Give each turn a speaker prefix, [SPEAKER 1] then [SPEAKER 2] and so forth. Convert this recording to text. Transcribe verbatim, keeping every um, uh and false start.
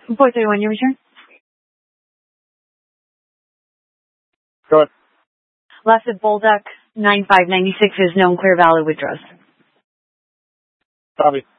[SPEAKER 1] four three one, your return.
[SPEAKER 2] Go ahead.
[SPEAKER 1] Last at Bolduc, nine five nine six is known clear valid withdraws.
[SPEAKER 2] Copy.